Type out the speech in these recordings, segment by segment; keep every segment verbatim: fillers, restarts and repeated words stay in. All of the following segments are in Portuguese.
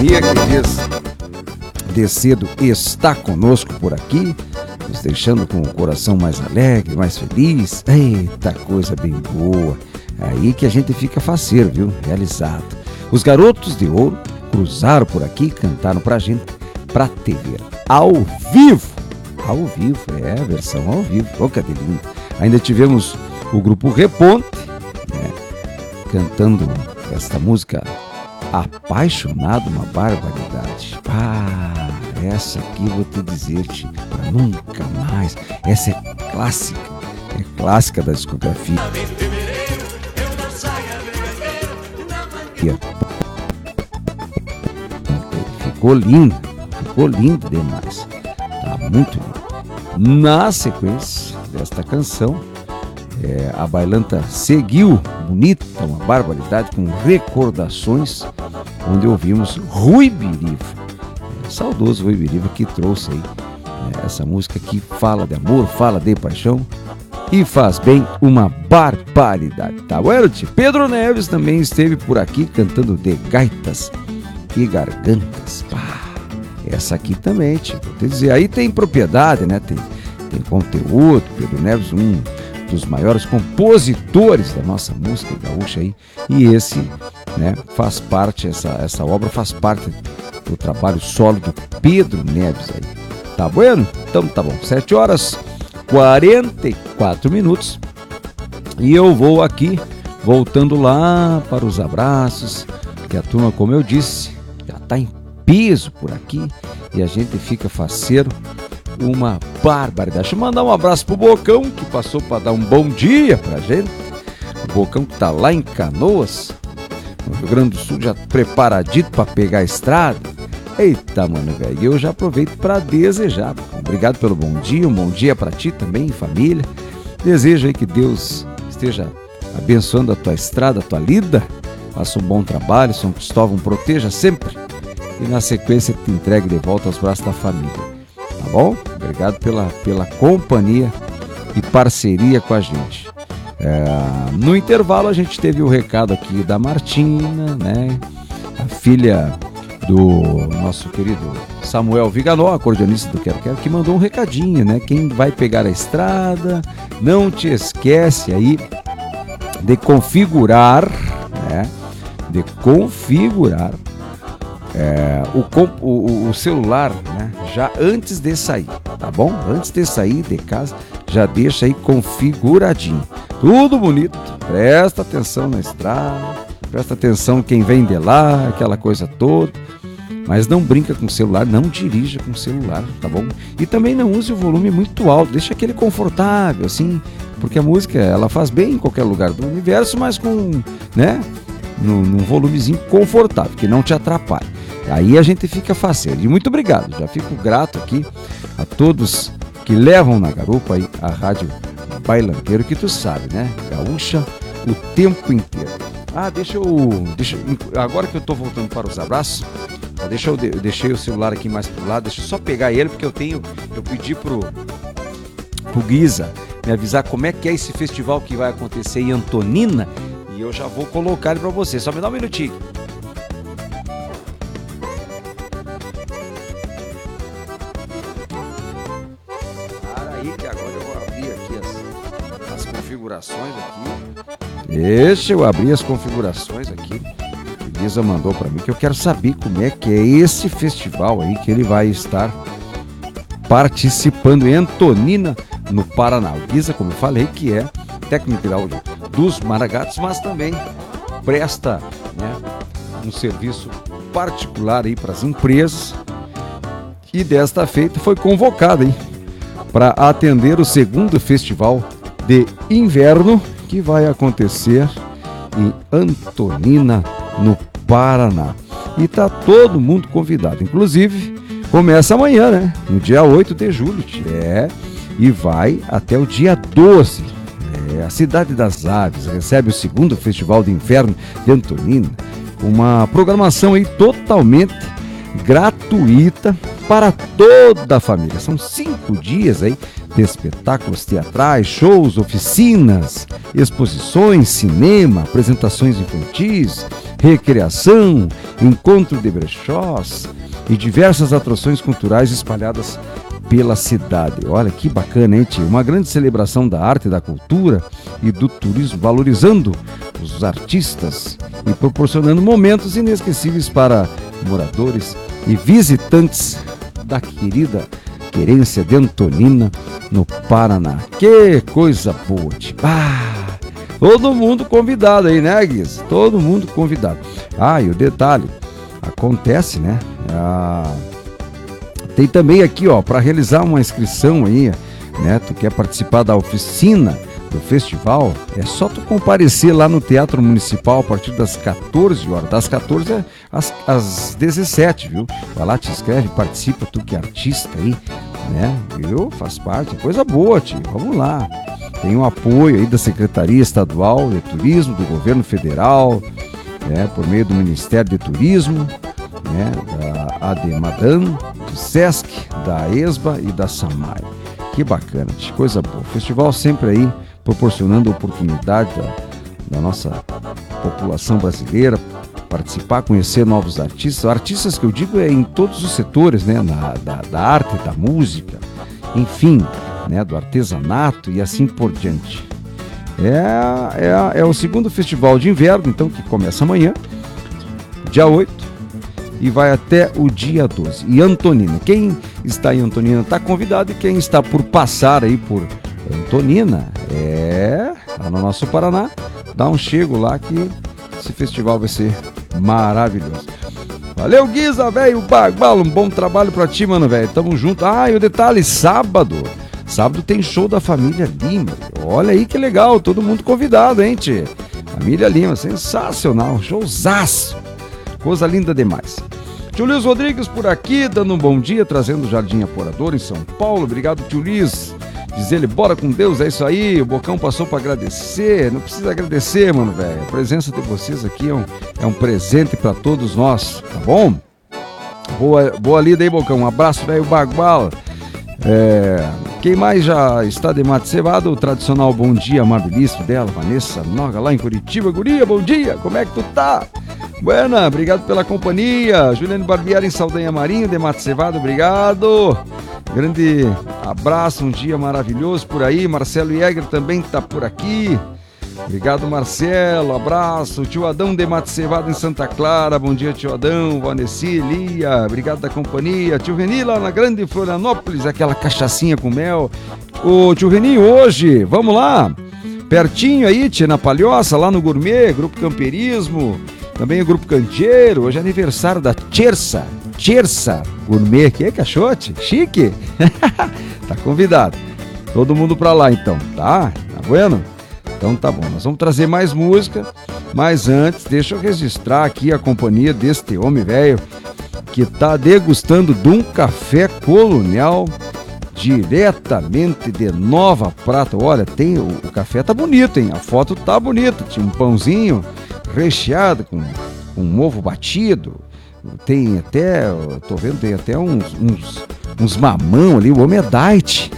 E que diz de cedo está conosco por aqui, nos deixando com o coração mais alegre, mais feliz. Eita, coisa bem boa. Aí que a gente fica faceiro, viu? Realizado. Os Garotos de Ouro cruzaram por aqui e cantaram pra gente, pra T V, ao vivo. Ao vivo, é a versão ao vivo. Oh, que lindo. Ainda tivemos o grupo Reponte, né, cantando esta música Apaixonado, uma barbaridade. Ah, essa aqui vou te dizer-te pra nunca mais. Essa é clássica, é clássica da discografia. Ficou lindo, ficou lindo demais. Tá muito lindo. Na sequência desta canção, é, a bailanta seguiu bonita, uma barbaridade, com recordações, onde ouvimos Rui Biriva, é, saudoso Rui Biriva, que trouxe aí é, essa música que fala de amor, fala de paixão e faz bem uma barbaridade. Tá bueno, tio? Pedro Neves também esteve por aqui cantando de gaitas e gargantas. Pá, essa aqui também, tio, vou te dizer, aí tem propriedade, né? Tem, tem conteúdo. Pedro Neves, um dos maiores compositores da nossa música gaúcha aí, e esse, né, faz parte, essa, essa obra faz parte do trabalho solo do Pedro Neves aí. Tá bueno? Então tá bom, sete horas e quarenta e quatro minutos, e eu vou aqui voltando lá para os abraços, que a turma, como eu disse, já tá em peso por aqui, e a gente fica faceiro, uma barbaridade. Deixa eu mandar um abraço pro Bocão, que passou para dar um bom dia pra gente. O Bocão que tá lá em Canoas, no Rio Grande do Sul, já preparadito para pegar a estrada. Eita, mano, velho, eu já aproveito para desejar. Obrigado pelo bom dia, um bom dia para ti também, família. Desejo aí que Deus esteja abençoando a tua estrada, a tua lida. Faça um bom trabalho, São Cristóvão proteja sempre. E na sequência te entregue de volta aos braços da família. Tá bom? Obrigado pela, pela companhia e parceria com a gente. É, no intervalo a gente teve o recado aqui da Martina, né? A filha do nosso querido Samuel Viganó, acordeonista do Quero Quero, que mandou um recadinho, né? Quem vai pegar a estrada, não te esquece aí de configurar, né? De configurar É, o, o, o celular, né, já antes de sair, tá bom? Antes de sair de casa, já deixa aí configuradinho. Tudo bonito, presta atenção na estrada, presta atenção quem vem de lá, aquela coisa toda. Mas não brinca com o celular, não dirija com o celular, tá bom? E também não use o volume muito alto, deixa aquele confortável, assim, porque a música, ela faz bem em qualquer lugar do universo, mas com, né, num, num volumezinho confortável, que não te atrapalhe. Aí a gente fica faceiro. E muito obrigado, já fico grato aqui a todos que levam na garupa aí a rádio Bailanteiro, que tu sabe, né? Gaúcha o tempo inteiro. Ah, deixa eu, deixa, agora que eu tô voltando para os abraços, deixa eu, eu deixei o celular aqui mais pro lado, deixa eu só pegar ele, porque eu tenho, eu pedi pro, pro Guiza me avisar como é que é esse festival que vai acontecer em Antonina, e eu já vou colocar ele para você. Só me dá um minutinho. Configurações aqui. Deixa eu abrir as configurações aqui. O Guiza mandou para mim, que eu quero saber como é que é esse festival aí que ele vai estar participando em Antonina, no Paraná. O Guiza, como eu falei, que é técnico de áudio dos Maragatos, mas também presta, né, um serviço particular aí para as empresas. E desta feita foi convocado aí para atender o segundo festival de inverno, que vai acontecer em Antonina, no Paraná. E tá todo mundo convidado. Inclusive, começa amanhã, né? No dia oito de julho. É, e vai até o dia doze. É, a Cidade das Aves recebe o segundo Festival de Inverno de Antonina. Uma programação aí totalmente gratuita para toda a família. São cinco dias aí de espetáculos teatrais, shows, oficinas, exposições, cinema, apresentações infantis, recreação, encontro de brechós e diversas atrações culturais espalhadas pela cidade. Olha que bacana, hein, tio? Uma grande celebração da arte, da cultura e do turismo, valorizando os artistas e proporcionando momentos inesquecíveis para moradores e visitantes da querida querência de Antonina, no Paraná. Que coisa boa, tio! Ah, todo mundo convidado aí, né, Guiz? Todo mundo convidado. Ah, e o detalhe, acontece, né? Ah, tem também aqui, ó, para realizar uma inscrição aí, né? Tu quer participar da oficina do festival, é só tu comparecer lá no Teatro Municipal a partir das quatorze horas, das quatorze às, às dezessete, viu? Vai lá, te inscreve, participa, tu que é artista aí, né? Viu? Faz parte, coisa boa, tio, vamos lá. Tem um apoio aí da Secretaria Estadual de Turismo, do Governo Federal, né? Por meio do Ministério de Turismo, né? Da ADEMADAN, do SESC, da ESBA e da SAMAI. Que bacana, tio, coisa boa. Festival sempre aí proporcionando oportunidade da, da nossa população brasileira participar, conhecer novos artistas. Artistas que eu digo é em todos os setores, né? Na, da, da arte, da música, enfim, né? Do artesanato e assim por diante. É, é, é o segundo festival de inverno, então, que começa amanhã, dia oito, e vai até o dia doze. E Antonina, quem está em Antonina está convidado, e quem está por passar aí por Antonina, é lá no nosso Paraná, dá um chego lá que esse festival vai ser maravilhoso. Valeu, Guiza, velho, Bagual, um bom trabalho pra ti, mano, velho, tamo junto. Ah, e o detalhe, sábado, sábado tem show da Família Lima, olha aí que legal, todo mundo convidado, hein, tchê? Família Lima, sensacional, showzaço, coisa linda demais. Tio Luiz Rodrigues por aqui, dando um bom dia, trazendo o Jardim Aporador em São Paulo. Obrigado, tio Luiz. Diz ele, bora com Deus, é isso aí. O Bocão passou para agradecer. Não precisa agradecer, mano, velho. A presença de vocês aqui é um, é um presente para todos nós, tá bom? Boa, boa lida aí, Bocão. Um abraço, velho, Bagual. É, quem mais já está de mate cevado? O tradicional bom dia amabilíssimo dela, Vanessa Noga, lá em Curitiba. Guria, bom dia, como é que tu tá? Buena, obrigado pela companhia. Juliane Barbieri em Saldanha Marinho, de mate cevado, obrigado. Grande abraço, um dia maravilhoso por aí. Marcelo Jäger também tá por aqui. Obrigado, Marcelo, abraço. Tio Adão de mate cevado em Santa Clara, bom dia, tio Adão. Vanessa, Lia, obrigado da companhia. Tio Reni lá na Grande Florianópolis, aquela cachaçinha com mel. Ô, tio Reni, hoje, vamos lá, pertinho aí, tia, na Palhoça, lá no Gourmet, Grupo Camperismo, também o Grupo Canteiro. Hoje é aniversário da Tchersa, Tchersa Gourmet, que é caixote? Chique? Tá convidado. Todo mundo pra lá então, tá? Tá bueno? Então tá bom, nós vamos trazer mais música, mas antes, deixa eu registrar aqui a companhia deste homem velho que tá degustando de um café colonial diretamente de Nova Prata. Olha, tem o, o café tá bonito, hein? A foto tá bonita, tinha um pãozinho recheado com, com um ovo batido, tem até, eu tô vendo, tem até uns, uns, uns mamão ali, o homem é diet.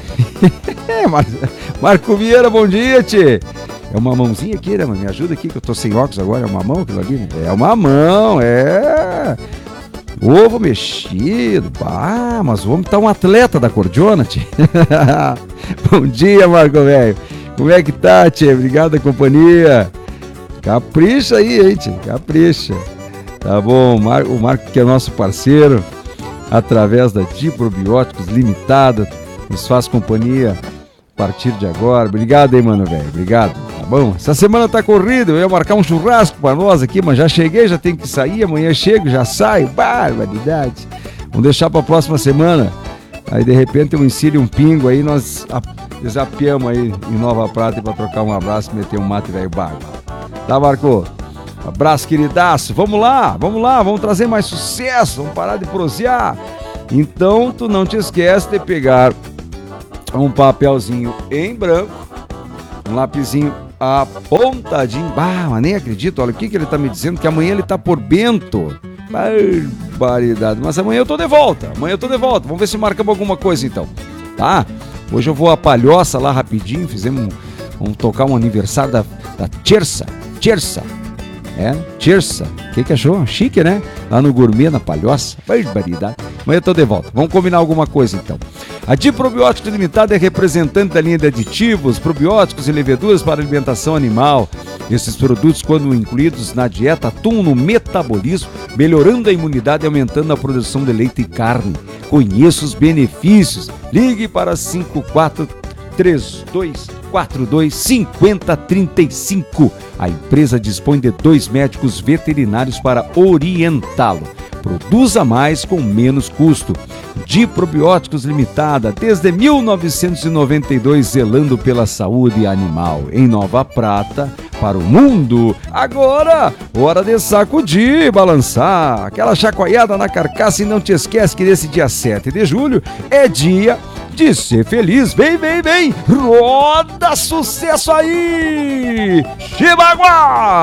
Marco Vieira, bom dia, tchê. É uma mãozinha aqui, né, mano? Me ajuda aqui que eu tô sem óculos agora. É uma mão aquilo ali? Né? É uma mão, é. Ovo mexido. Ah, mas o homem tá um atleta da cordiona, tchê. Bom dia, Marco, velho. Como é que tá, tchê? Obrigado, companhia. Capricha aí, hein, tchê? Capricha. Tá bom, o Marco que é nosso parceiro, através da Diprobióticos Limitada, nos faz companhia a partir de agora. Obrigado aí, mano, velho. Obrigado. Tá bom? Essa semana tá corrida, eu ia marcar um churrasco pra nós aqui, mas já cheguei, já tenho que sair, amanhã chego, já saio. Barbaridade. Vamos deixar pra próxima semana. Aí, de repente, eu insiro um pingo aí, nós desapiamos aí em Nova Prata pra trocar um abraço, meter um mate velho barba. Tá, Marco? Abraço, queridaço. Vamos lá, vamos lá, vamos trazer mais sucesso, vamos parar de prosear. Então, tu não te esquece de pegar um papelzinho em branco, um lapisinho apontadinho. Ah, mas nem acredito, olha o que, que ele tá me dizendo, que amanhã ele tá por Bento. Barbaridade, mas amanhã eu tô de volta, amanhã eu tô de volta. Vamos ver se marcamos alguma coisa então, tá? Hoje eu vou a Palhoça lá rapidinho, fizemos um, vamos tocar um aniversário da, da Tchersa, Tchersa É, terça. O que, que achou? Chique, né? Lá no Gourmet, na Palhoça. Barbaridade. Amanhã eu tô de volta. Vamos combinar alguma coisa, então. A Diprobióticos Limitada é representante da linha de aditivos, probióticos e leveduras para alimentação animal. Esses produtos, quando incluídos na dieta, atuam no metabolismo, melhorando a imunidade e aumentando a produção de leite e carne. Conheça os benefícios. Ligue para cinco quatro três dois quatro dois cinco zero três cinco. A empresa dispõe de dois médicos veterinários para orientá-lo. Produza mais com menos custo. Diprobióticos Limitada, desde mil novecentos e noventa e dois, zelando pela saúde animal. Em Nova Prata, para o mundo. Agora, hora de sacudir, balançar. Aquela chacoalhada na carcaça e não te esquece que nesse dia sete de julho é dia de ser feliz. Vem, vem, vem. Roda sucesso aí. Chibaguá!